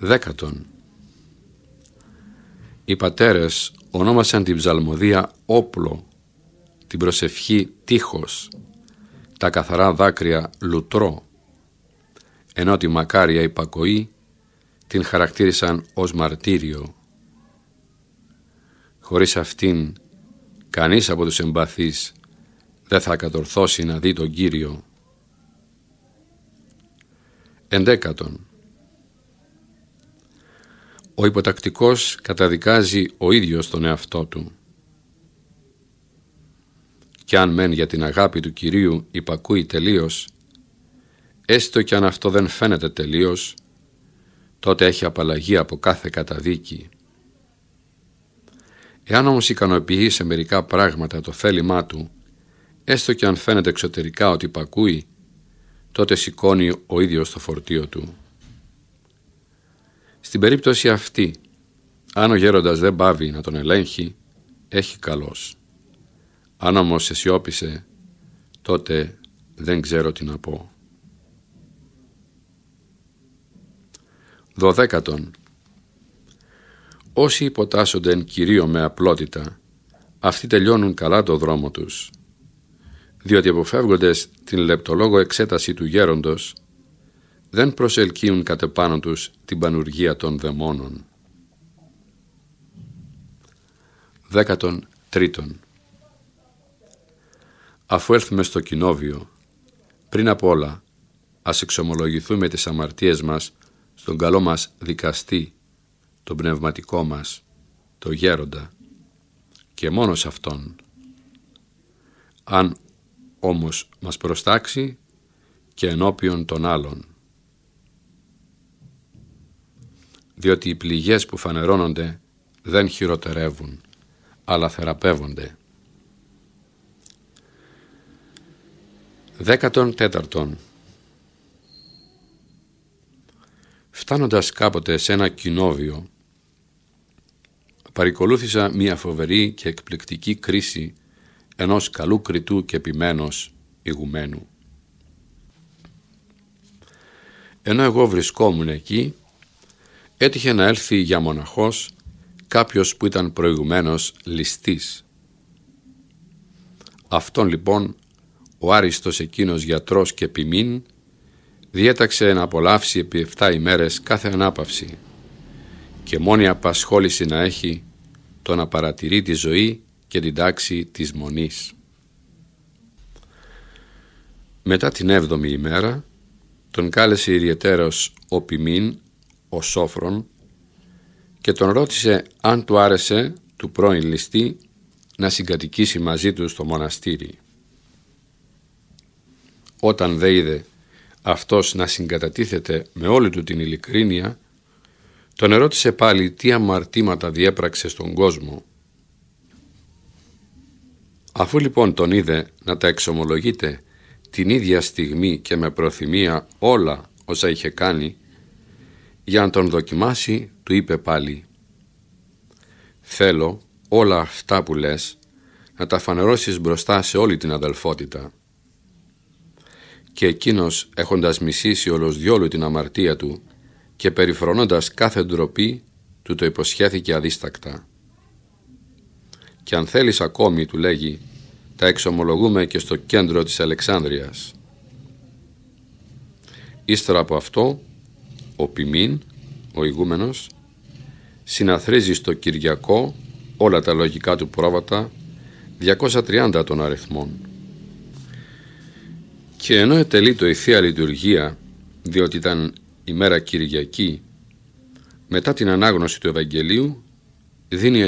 Δέκατον. Οι πατέρες ονόμασαν την ψαλμοδία όπλο, την προσευχή τείχος, τα καθαρά δάκρυα λουτρό, ενώ τη μακάρια υπακοή την χαρακτήρισαν ως μαρτύριο. Χωρίς αυτήν κανείς από τους εμπαθείς δεν θα κατορθώσει να δει τον Κύριο. Ενδέκατον. Ο υποτακτικός καταδικάζει ο ίδιος τον εαυτό του. Κι αν μεν για την αγάπη του Κυρίου υπακούει τελείως, έστω κι αν αυτό δεν φαίνεται τελείως, τότε έχει απαλλαγή από κάθε καταδίκη. Εάν όμως ικανοποιεί σε μερικά πράγματα το θέλημά του, έστω κι αν φαίνεται εξωτερικά ότι υπακούει, τότε σηκώνει ο ίδιος το φορτίο του. Στην περίπτωση αυτή, αν ο γέροντας δεν πάβει να τον ελέγχει, έχει καλός. Αν όμως αισιόπισε, τότε δεν ξέρω τι να πω. Δωδέκατον. Όσοι υποτάσσονται εν Κυρίω με απλότητα, αυτοί τελειώνουν καλά το δρόμο τους, διότι αποφεύγοντες την λεπτολόγο εξέταση του γέροντος, δεν προσελκύουν κατ' επάνω τους την πανουργία των δαιμόνων. 13. Αφού έρθουμε στο κοινόβιο, πριν απ' όλα, ας εξομολογηθούμε τις αμαρτίες μας στον καλό μας δικαστή, τον πνευματικό μας, το γέροντα, και μόνο σε αυτόν. Αν όμως μας προστάξει, και ενώπιον των άλλων. Διότι οι πληγές που φανερώνονται δεν χειροτερεύουν, αλλά θεραπεύονται. 14. Φτάνοντας κάποτε σε ένα κοινόβιο, παρακολούθησα μια φοβερή και εκπληκτική κρίση ενός καλού κριτού και επιμένος ηγουμένου. Ενώ εγώ βρισκόμουν εκεί, έτυχε να έλθει για μοναχός κάποιος που ήταν προηγουμένως ληστής. Αυτόν λοιπόν ο άριστος εκείνος γιατρός και ποιμήν διέταξε να απολαύσει επί 7 ημέρες κάθε ανάπαυση και μόνη απασχόληση να έχει το να παρατηρεί τη ζωή και την τάξη της μονής. Μετά την 7η ημέρα τον κάλεσε ιδιαιτέρως ο ποιμήν, ο Σόφρον, και τον ρώτησε αν του άρεσε του πρώην ληστή να συγκατοικήσει μαζί του στο μοναστήρι. Όταν δε είδε αυτός να συγκατατίθεται με όλη του την ειλικρίνεια, τον ερώτησε πάλι τι αμαρτήματα διέπραξε στον κόσμο. Αφού λοιπόν τον είδε να τα εξομολογείται την ίδια στιγμή και με προθυμία όλα όσα είχε κάνει, για να τον δοκιμάσει του είπε πάλι: «Θέλω όλα αυτά που λες να τα φανερώσεις μπροστά σε όλη την αδελφότητα». Και εκείνος, έχοντας μισήσει όλος διόλου την αμαρτία του και περιφρονώντας κάθε ντροπή, του το υποσχέθηκε αδίστακτα. «Και αν θέλεις ακόμη», του λέγει, «τα εξομολογούμε και στο κέντρο της Αλεξάνδρειας». Ύστερα από αυτό, ο ποιμήν, ο ηγούμενος, συναθρίζει στο Κυριακό όλα τα λογικά του πρόβατα, 230 των αριθμών. Και ενώ ετελείτο η Θεία Λειτουργία, διότι ήταν ημέρα Κυριακή, μετά την ανάγνωση του Ευαγγελίου, δίνει